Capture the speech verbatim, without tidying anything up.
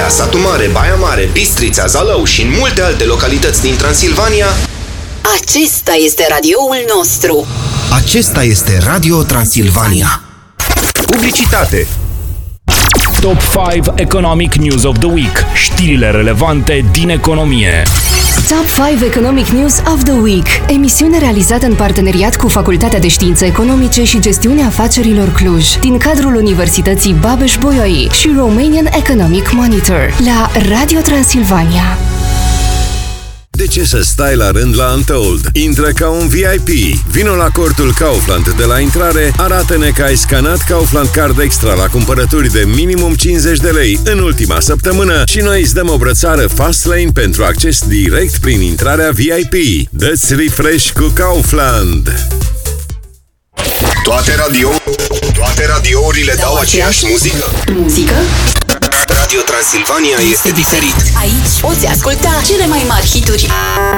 Satu Mare, Baia Mare, Bistrița, Zalău și în multe alte localități din Transilvania. Acesta este radioul nostru. Acesta este Radio Transilvania. Publicitate. Top cinci Economic News of the Week. Știrile relevante din economie. Top cinci Economic News of the Week, emisiune realizată în parteneriat cu Facultatea de Științe Economice și Gestiunea Afacerilor Cluj, din cadrul Universității Babeș-Bolyai și Romanian Economic Monitor, la Radio Transilvania. De ce să stai la rând la Untold? Intră ca un V I P. Vino la cortul Kaufland de la intrare, arată-ne că ai scanat Kaufland Card Extra la cumpărături de minimum cincizeci de lei în ultima săptămână și noi îți dăm o brățară Fastlane pentru acces direct prin intrarea V I P. Dă-ți refresh cu Kaufland! Toate radio, toate radiourile dau, dau aceeași muzică. Muzică? Radio Transilvania este diferit. Aici poți asculta cele mai mari hituri